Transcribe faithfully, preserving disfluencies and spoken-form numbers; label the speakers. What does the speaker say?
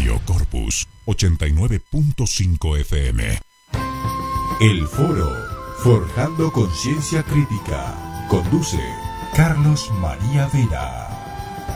Speaker 1: Radio Corpus ochenta y nueve punto cinco F M.
Speaker 2: El Foro, Forjando Conciencia Crítica. Conduce Carlos María Vera.